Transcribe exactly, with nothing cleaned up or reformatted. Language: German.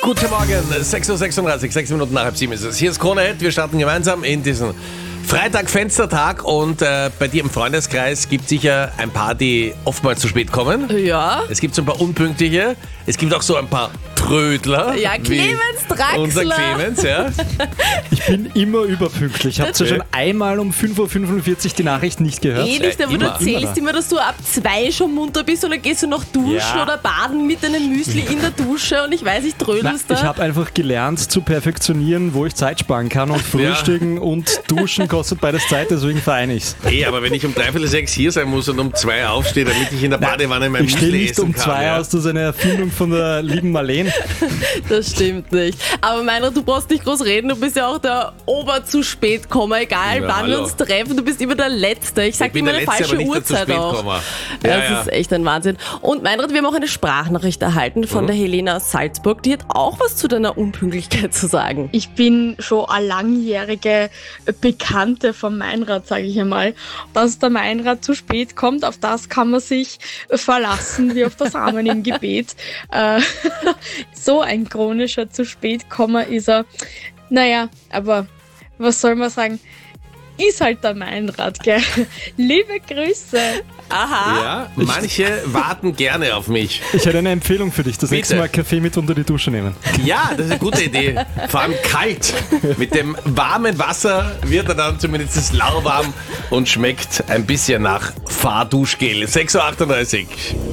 Guten Morgen, sechs Uhr sechsunddreißig, sechs Minuten nach halb sieben ist es. Hier ist Krone Hit, wir starten gemeinsam in diesen Freitag-Fenstertag und äh, bei dir im Freundeskreis gibt es sicher ein paar, die oftmals zu spät kommen. Ja. Es gibt so ein paar Unpünktliche, es gibt auch so ein paar Trödler. Ja, Clemens Draxler. Unser Clemens, ja. Ich bin immer überpünktlich. Ich habe zwar Okay. schon einmal um fünf Uhr fünfundfünfzig die Nachricht nicht gehört. Eh nicht, aber immer. du erzählst Immer. immer, dass du ab zwei schon munter bist und dann gehst du noch duschen Ja. oder baden mit deinem Müsli in der Dusche und ich weiß, ich Na, trödelst ich da. habe einfach gelernt zu perfektionieren, wo ich Zeit sparen kann und Frühstücken und Duschen kostet beides Zeit, deswegen vereine ich's. Eh, aber wenn ich um dreiviertel sechs hier sein muss und um zwei aufstehe, damit ich in der Badewanne mein Ich stehe Müsli nicht essen um kann. zwei ja. aus, das ist eine Erfindung von der lieben Marlene. Das stimmt nicht. Aber Meinrad, du brauchst nicht groß reden, du bist ja auch der Ober-zu-spät-Kommer, egal Ja, wann wir hallo. uns treffen, du bist immer der Letzte. Ich sag Ich bin immer der eine Letzte, falsche aber nicht der zu Uhrzeit spät auch. Kommer. Ja, Ja, das ja. ist echt ein Wahnsinn. Und Meinrad, wir haben auch eine Sprachnachricht erhalten von Mhm. der Helena aus Salzburg, die hat auch was zu deiner Unpünktlichkeit zu sagen. Ich bin schon eine langjährige Bekannte von Meinrad, sage ich einmal. Dass der Meinrad zu spät kommt, auf das kann man sich verlassen, wie auf das Amen im Gebet. Äh, so ein chronischer zu spät Kommer ist er. Naja, aber was soll man sagen? Ist halt der Meinrad, gell? Liebe Grüße! Aha. Ja, manche warten gerne auf mich. Ich hätte eine Empfehlung für dich, das Bitte. nächste Mal Kaffee mit unter die Dusche nehmen. Ja, das ist eine gute Idee. Vor allem kalt. Mit dem warmen Wasser wird er dann zumindest lauwarm und schmeckt ein bisschen nach Fahrduschgel. sechs Uhr achtunddreißig.